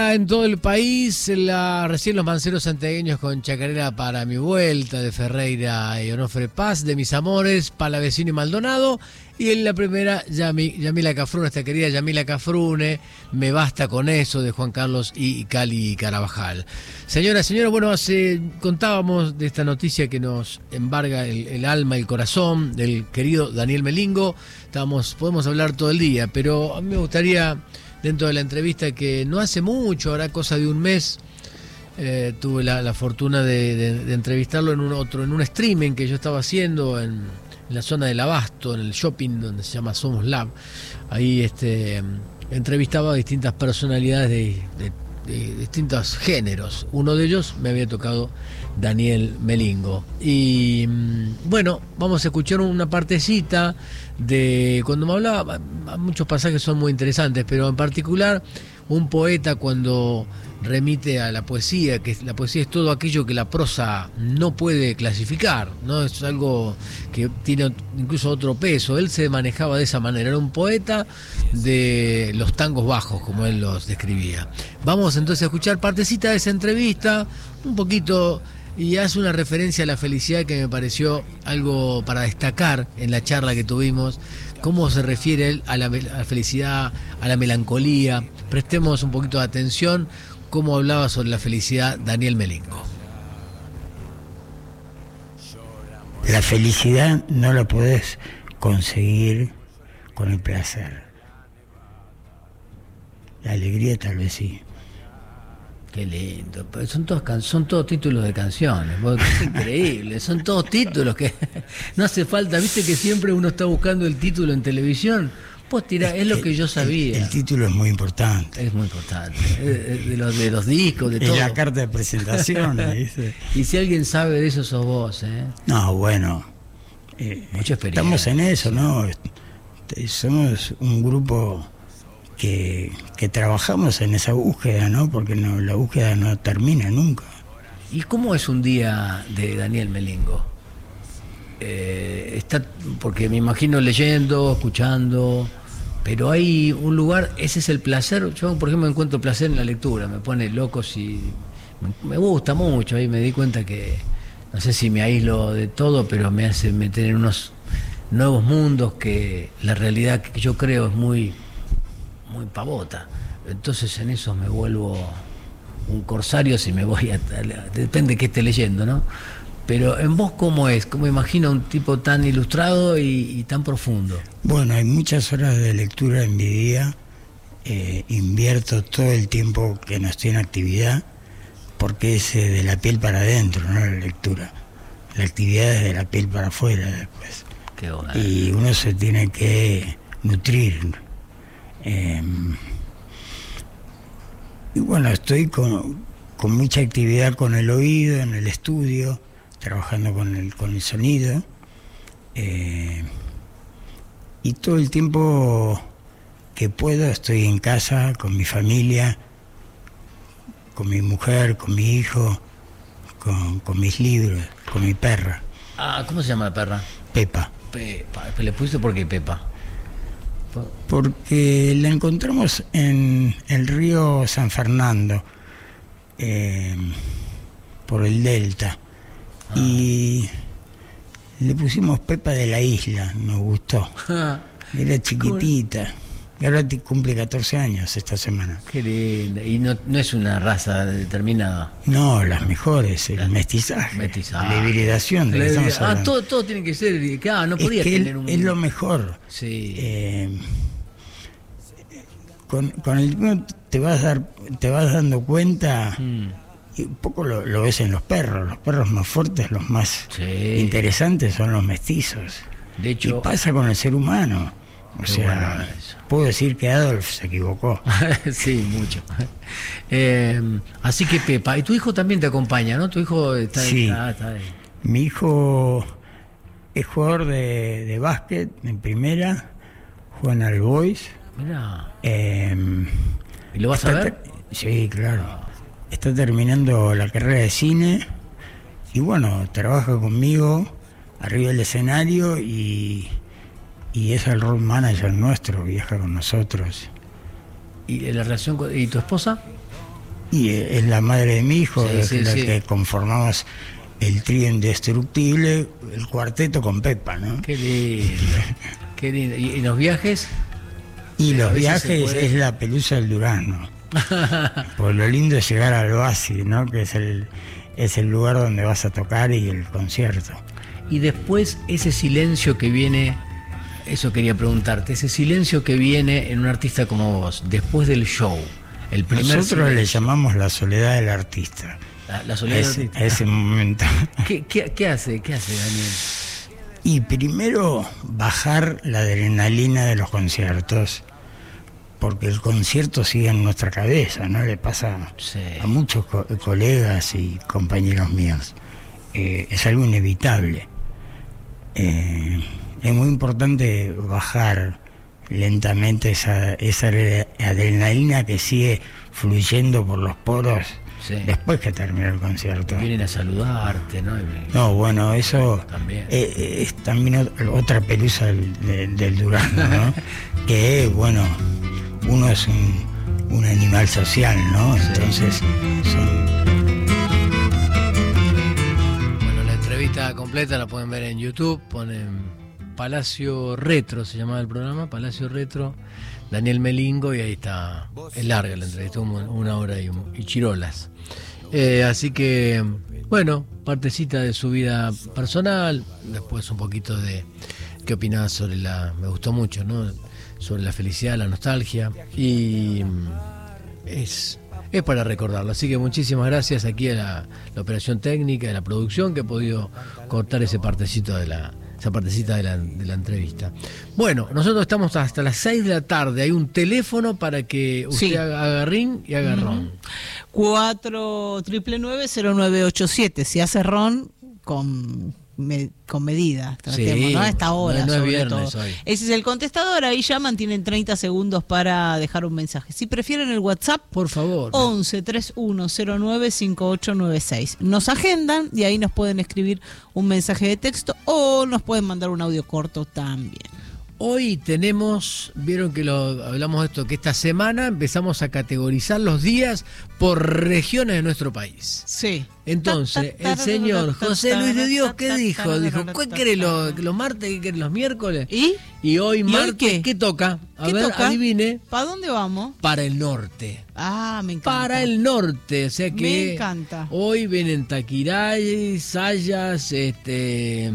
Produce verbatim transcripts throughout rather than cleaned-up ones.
En todo el país, la, recién los manceros santiagueños con Chacarera para mi vuelta, de Ferreira y Onofre Paz, de Mis Amores, Palavecino y Maldonado, y en la primera, Yami, Yamila Cafrune, esta querida Yamila Cafrune, Me Basta Con Eso, de Juan Carlos y Cali Carabajal. Señora, señora, bueno, hace, contábamos de esta noticia que nos embarga el, el alma y el corazón del querido Daniel Melingo. Estábamos, podemos hablar todo el día, pero a mí me gustaría, dentro de la entrevista, que no hace mucho, ahora cosa de un mes, eh, tuve la, la fortuna de, de, de entrevistarlo en un otro, en un streaming que yo estaba haciendo en, en la zona del Abasto, en el shopping donde se llama Somos Lab. Ahí este, entrevistaba a distintas personalidades de, de, de distintos géneros. Uno de ellos me había tocado Daniel Melingo. Y bueno, vamos a escuchar una partecita de cuando me hablaba. Muchos pasajes son muy interesantes, pero en particular un poeta cuando remite a la poesía, que la poesía es todo aquello que la prosa no puede clasificar, ¿no? Es algo que tiene incluso otro peso. Él se manejaba de esa manera, era un poeta de los tangos bajos, como él los describía. Vamos entonces a escuchar partecita de esa entrevista, un poquito, y hace una referencia a la felicidad que me pareció algo para destacar en la charla que tuvimos. Cómo se refiere él a la, a la felicidad, a la melancolía. Prestemos un poquito de atención cómo hablaba sobre la felicidad Daniel Melingo. La felicidad no la podés conseguir con el placer. La alegría tal vez sí. Qué lindo, pero son todos can- son todos títulos de canciones, es increíble, son todos títulos que no hace falta, viste que siempre uno está buscando el título en televisión, pues tira, es, es lo que yo sabía. El, el título es muy importante. Es muy importante, es de los de los discos, de todo. Es la carta de presentación, ¿viste? Y si alguien sabe de eso sos vos, ¿eh? No, bueno, eh, mucha experiencia. Estamos en eso, ¿no? Somos un grupo Que, que trabajamos en esa búsqueda, ¿no? Porque no, la búsqueda no termina nunca. ¿Y cómo es un día de Daniel Melingo? Eh, está, porque me imagino leyendo, escuchando, pero hay un lugar, ese es el placer. Yo, por ejemplo, encuentro placer en la lectura, me pone loco, si me, me gusta mucho. Ahí me di cuenta que, no sé si me aíslo de todo, pero me hace meter en unos nuevos mundos que la realidad que yo creo es muy... muy pavota. Entonces en eso me vuelvo un corsario si me voy a... Depende de qué esté leyendo, ¿no? Pero en vos, ¿cómo es? ¿Cómo imagino un tipo tan ilustrado y, y tan profundo? Bueno, hay muchas horas de lectura en mi día. Eh, invierto todo el tiempo que no estoy en actividad, porque es eh, de la piel para adentro, no la lectura. La actividad es de la piel para afuera después. Qué bueno. Y uno se tiene que nutrir. Eh, y bueno, estoy con, con mucha actividad con el oído, en el estudio, trabajando con el, con el sonido, eh, y todo el tiempo que puedo estoy en casa con mi familia, con mi mujer, con mi hijo, con, con mis libros, con mi perra. Ah, ¿cómo se llama la perra? Pepa. Pepa. ¿Le pusiste por qué Pepa? Porque la encontramos en el río San Fernando, eh, por el delta, ah. Y le pusimos Pepa de la Isla, nos gustó. Era chiquitita, y ahora cumple catorce años esta semana. Qué linda. Y no, no es una raza determinada. No, las mejores, el las mestizaje, mestizaje, la hibridación de la que estamos hablando. Ah, todo, todo tiene que ser, claro, no podía es que tener él, un... es lo mejor. Sí. Eh, con, con el tiempo te vas dar, te vas dando cuenta, mm. y un poco lo, lo ves en los perros, los perros más fuertes, los más sí. interesantes son los mestizos. De hecho, y pasa con el ser humano. O sea, bueno, puedo decir que Adolf se equivocó. Sí, mucho. Eh, así que Pepa, y tu hijo también te acompaña, ¿no? Tu hijo está, sí. está, está ahí. Mi hijo es jugador de, de básquet en primera, juega en el Boys. Mirá. Eh, ¿Y lo vas a ver? Ter- sí, claro. Está terminando la carrera de cine y bueno, trabaja conmigo arriba del escenario y... y es el road manager nuestro, viaja con nosotros. ¿Y la relación con, y tu esposa? Y es la madre de mi hijo, Sí, es sí, la sí. que conformamos el trío indestructible, el cuarteto con Pepa, ¿no? Qué lindo, qué lindo. ¿Y, y los viajes? Y Sí, a los veces se viajes puede. es la pelusa del durazno. Por lo lindo es llegar al Oasis, ¿no? Que es el, es el lugar donde vas a tocar y el concierto. Y después ese silencio que viene, eso quería preguntarte, ese silencio que viene en un artista como vos, después del show, el primer Nosotros silencio, le llamamos la soledad del artista. la, la A soledad ese, del a ese momento. ¿Qué, qué, qué hace? ¿Qué hace, Daniel? Y primero bajar la adrenalina de los conciertos, porque el concierto sigue en nuestra cabeza, ¿no? Le pasa Sí. a muchos co- colegas y compañeros míos. Eh, es algo inevitable. Eh, es muy importante bajar lentamente esa, esa adre- adrenalina que sigue fluyendo por los poros Sí. después que termina el concierto. Vienen a saludarte, ¿no? Y- No, bueno, eso También. eh, eh, es también ot- otra pelusa del, de- del durazno, ¿no? Que, bueno, uno es un, un animal social, ¿no? Sí. Entonces, son... Bueno, la entrevista completa la pueden ver en YouTube, ponen Palacio Retro, se llamaba el programa, Palacio Retro, Daniel Melingo, y ahí está, es larga la entrevista, una, una hora y, un- y chirolas. Eh, así que, bueno, partecita de su vida personal, después un poquito de qué opinaba sobre la, me gustó mucho, ¿no? Sobre la felicidad, la nostalgia, y mm, es... Es para recordarlo, así que muchísimas gracias aquí a la, la operación técnica, a la producción que ha podido cortar ese partecito de la, esa partecita de la, de la entrevista. Bueno, nosotros estamos hasta las seis de la tarde, hay un teléfono para que usted Sí. haga, haga ring y haga ron. cuatro nueve nueve cero nueve ocho siete. Si hace ron, con, me- con medida, tratemos, Sí, ¿no? A esta hora, no es sobre viernes todo. hoy. Ese es el contestador, ahí llaman, tienen treinta segundos para dejar un mensaje. Si prefieren el WhatsApp, Por favor. once treinta y uno cero nueve cincuenta y ocho noventa y seis. Nos agendan y ahí nos pueden escribir un mensaje de texto o nos pueden mandar un audio corto también. Hoy tenemos, vieron que lo hablamos de esto, que esta semana empezamos a categorizar los días por regiones de nuestro país. Sí. Entonces, el señor José Luis de Dios, ¿qué dijo? Dijo, ¿qué querés los, los martes, qué querés los miércoles? ¿Y? Y hoy hoy martes, qué? ¿qué toca? A ¿Qué ver, toca? adivine. ¿Para dónde vamos? Para el norte. Ah, me encanta. Para el norte, o sea que Me encanta. hoy vienen Taquiray, Sayas, este,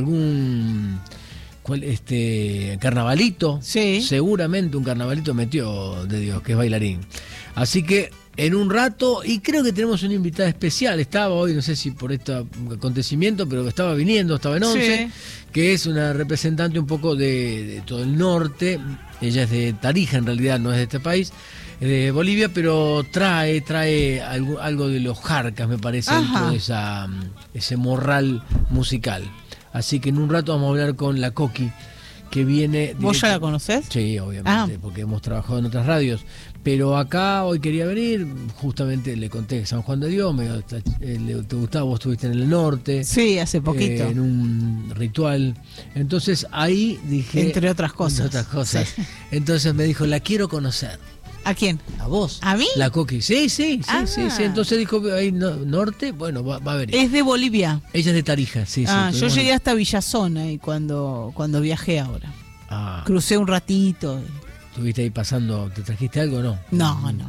algún cuál, este carnavalito, Sí. seguramente un carnavalito metió de Dios, que es bailarín. Así que en un rato, y creo que tenemos una invitada especial, estaba hoy, no sé si por este acontecimiento, pero estaba viniendo, estaba en once, Sí. que es una representante un poco de, de todo el norte, ella es de Tarija en realidad, no es de este país, es de Bolivia, pero trae, trae algo, algo de los jarcas, me parece, Ajá. dentro de esa, ese morral musical. Así que en un rato vamos a hablar con la Coqui, que viene... ¿Vos ya la directo- conocés? Sí, obviamente, Ah. porque hemos trabajado en otras radios. Pero acá hoy quería venir, justamente le conté que San Juan de Dios, me, eh, le- te gustaba, vos estuviste en el norte. Sí, hace poquito. eh, en un ritual. Entonces ahí dije... Entre otras cosas. Entre otras cosas. Sí. Entonces me dijo, la quiero conocer. ¿A quién? ¿A vos? ¿A mí? La Coqui. Sí, sí, sí, Ah. sí, sí. Entonces dijo, ahí no- norte, bueno, va, va a venir. Es de Bolivia. Ella es de Tarija, sí, ah, sí. yo tuvimos- llegué hasta Villazona y cuando, cuando viajé ahora. Ah, Crucé un ratito. ¿estuviste ahí pasando? ¿Te trajiste algo o no? No, no.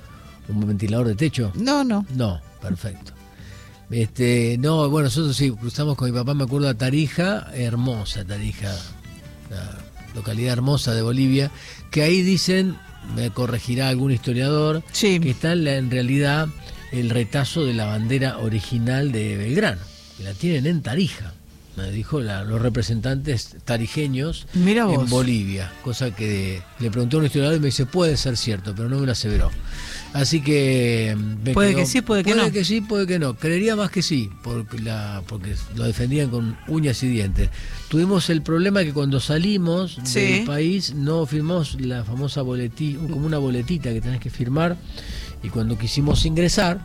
¿Un ventilador de techo? No, no. No, perfecto. Este, no, bueno, nosotros sí cruzamos con mi papá, me acuerdo, a Tarija, hermosa Tarija, la localidad hermosa de Bolivia, que ahí dicen, me corregirá algún historiador, Sí. que está en, la- en realidad el retazo de la bandera original de Belgrano, que la tienen en Tarija, me dijo la- los representantes tarijeños Mira vos. en Bolivia, cosa que le preguntó a un historiador y me dice, puede ser cierto, pero no me lo aseveró. Así que... me Puede quedó- que sí, puede que no. Puede que sí, puede que no. Creería más que sí, porque, la, porque lo defendían con uñas y dientes. Tuvimos el problema que cuando salimos Sí. del país no firmamos la famosa boletita, como una boletita que tenés que firmar, y cuando quisimos ingresar,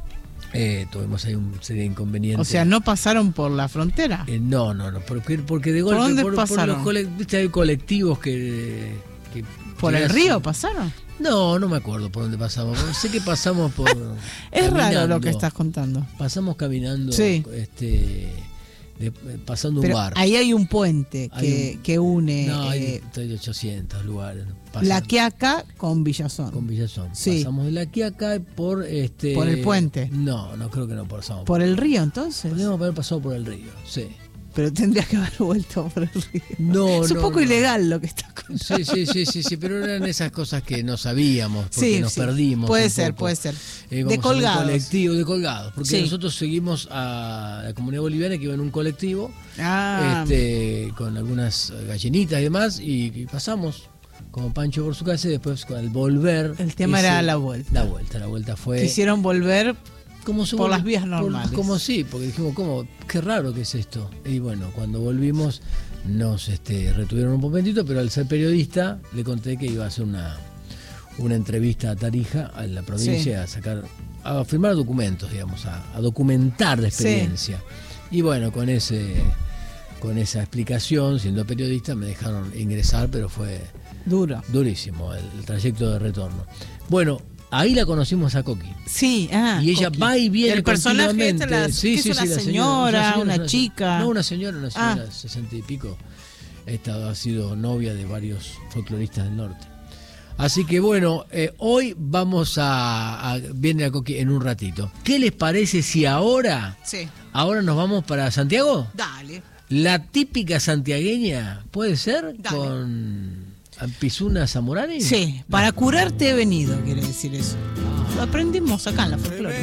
eh, tuvimos ahí un serie de inconvenientes. O sea, no pasaron por la frontera. Eh, no, no, no, porque, porque de ¿Por golpe, dónde por, por pasaron? los cole- viste, hay colectivos que... que ¿Por el llegas- río pasaron? No, no me acuerdo por dónde pasamos. Sé que pasamos por. Es raro caminando. lo que estás contando. Pasamos caminando, Sí. este, de- pasando Pero un bar. ahí hay un puente Hay que, un- que une No, hay eh, hay ochocientos lugares. Pasa- La Quiaca con Villazón. Con Villazón. Sí. Pasamos de La Quiaca por este. ¿Por el puente? No, no creo que no pasamos. Por el río, entonces. Podríamos haber pasado por el río, sí. Pero tendrías que haber vuelto por el río. No, es un no, poco no. ilegal lo que estás contando. Sí, sí, sí, sí, sí, pero eran esas cosas que no sabíamos, porque Sí, nos sí. perdimos. Puede un ser, poco. puede ser. Eh, De vamos en un colgados. colectivo, de colgados, porque Sí. nosotros seguimos a la comunidad boliviana que iba en un colectivo, Ah, este, con algunas gallinitas y demás, y, y pasamos como Pancho por su casa y después al volver. El tema era la vuelta. La vuelta, la vuelta fue. quisieron volver Como se por vuelve- las vías por- normales. como sí, porque dijimos, ¿cómo? Qué raro que es esto. Y bueno, cuando volvimos nos este, retuvieron un momentito, pero al ser periodista le conté que iba a hacer una, una entrevista a Tarija, a la provincia, Sí. a sacar, a firmar documentos, digamos, a, a documentar la experiencia. Y bueno, con ese, con esa explicación, siendo periodista, me dejaron ingresar, pero fue duro. durísimo el, el trayecto de retorno. Bueno, ahí la conocimos a Coqui. Sí, ah. Y ella Coqui. va y viene El personaje continuamente. este, la- Sí, que sí, es sí, una la señora, una señora, chica. No, una señora, una señora Ah. de sesenta y pico. Esta ha sido novia de varios folcloristas del norte. Así que bueno, eh, hoy vamos a, a viene a Coqui en un ratito. ¿Qué les parece si ahora, Sí. ahora nos vamos para Santiago? Dale. La típica santiagueña, ¿puede ser? Dale. Con Ampizuna Zamorani. Sí, para curarte he venido, quiere decir eso. Lo aprendimos acá en la folclore.